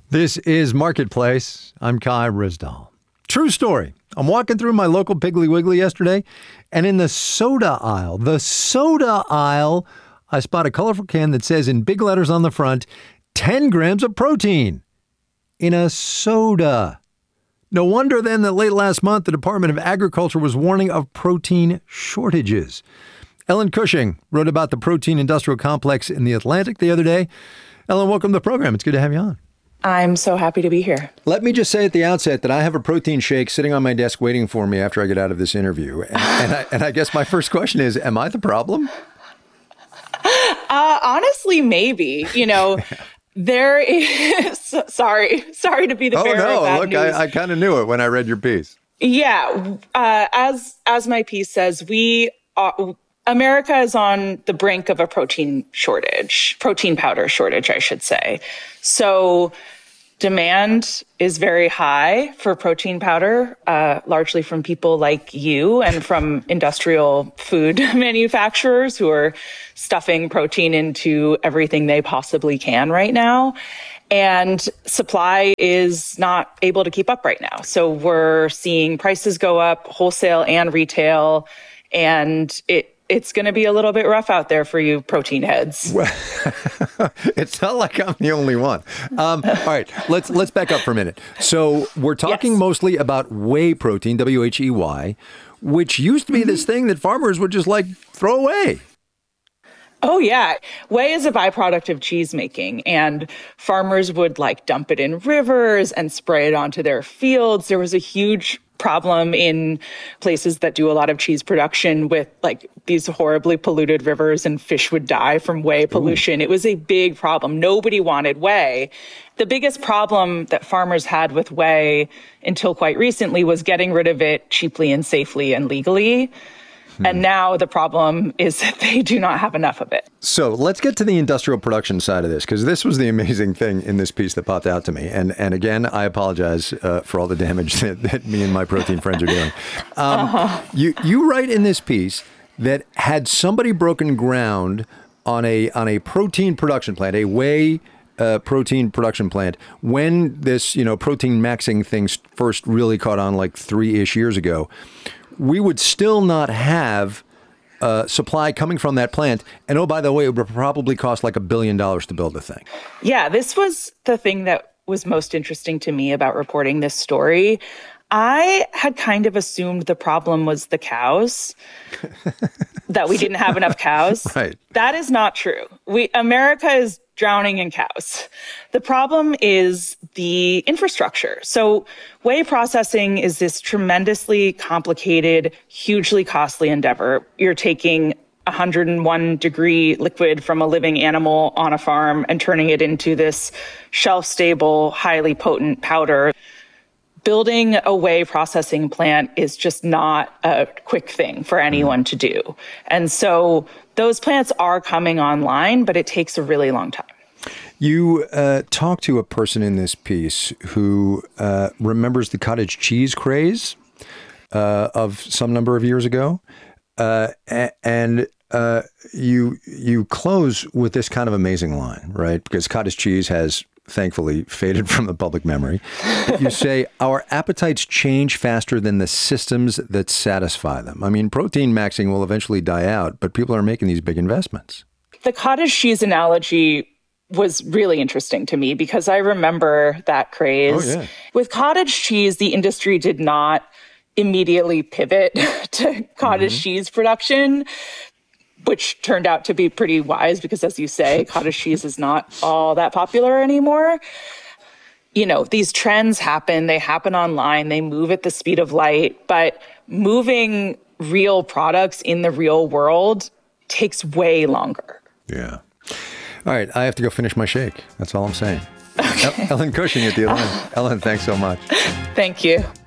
This is Marketplace. I'm Kai Ryssdal. True story. I'm walking through my local Piggly Wiggly yesterday, and in the soda aisle, I spot a colorful can that says in big letters on the front, 10 grams of protein in a soda. No wonder then that late last month, the Department of Agriculture was warning of protein shortages. Ellen Cushing wrote about the protein industrial complex in The Atlantic the other day. Ellen, welcome to the program. It's good to have you on. I'm so happy to be here. Let me just say at the outset that I have a protein shake sitting on my desk waiting for me after I get out of this interview. And I guess my first question is, am I the problem? Honestly, maybe. There is, sorry to be the bearer of bad look, news. I kind of knew it when I read your piece. Yeah. As my piece says, America is on the brink of a protein powder shortage, I should say. So demand is very high for protein powder, largely from people like you and from industrial food manufacturers who are stuffing protein into everything they possibly can right now. And supply is not able to keep up right now. So we're seeing prices go up, wholesale and retail, and it's going to be a little bit rough out there for you protein heads. Well, it's not like I'm the only one. All right, let's back up for a minute. So we're talking mostly about whey protein, W-H-E-Y, which used to be this thing that farmers would just throw away. Oh, yeah. Whey is a byproduct of cheese making, and farmers would dump it in rivers and spray it onto their fields. There was a huge problem in places that do a lot of cheese production with these horribly polluted rivers, and fish would die from whey pollution. Ooh. It was a big problem. Nobody wanted whey. The biggest problem that farmers had with whey until quite recently was getting rid of it cheaply and safely and legally. And now the problem is that they do not have enough of it. So let's get to the industrial production side of this, because this was the amazing thing in this piece that popped out to me. And again, I apologize for all the damage that me and my protein friends are doing. You write in this piece that had somebody broken ground on a protein production plant, a whey protein production plant, when this protein maxing thing first really caught on 3-ish years ago, we would still not have supply coming from that plant. And oh, by the way, it would probably cost $1 billion to build the thing. Yeah, this was the thing that was most interesting to me about reporting this story. I had kind of assumed the problem was the cows, that we didn't have enough cows. Right. That is not true. America is drowning in cows. The problem is the infrastructure. So whey processing is this tremendously complicated, hugely costly endeavor. You're taking 101-degree liquid from a living animal on a farm and turning it into this shelf-stable, highly potent powder. Building a whey processing plant is just not a quick thing for anyone to do. And so those plants are coming online, but it takes a really long time. You talk to a person in this piece who remembers the cottage cheese craze of some number of years ago. And you close with this kind of amazing line, right? Because cottage cheese has thankfully faded from the public memory. You say, our appetites change faster than the systems that satisfy them. I mean, protein maxing will eventually die out, but people are making these big investments. The cottage cheese analogy was really interesting to me because I remember that craze. Oh, yeah. With cottage cheese, the industry did not immediately pivot to cottage cheese production, which turned out to be pretty wise because, as you say, cottage cheese is not all that popular anymore. These trends happen. They happen online. They move at the speed of light. But moving real products in the real world takes way longer. Yeah. All right. I have to go finish my shake. That's all I'm saying. Okay. Ellen Cushing at The Atlantic. Ellen, thanks so much. Thank you.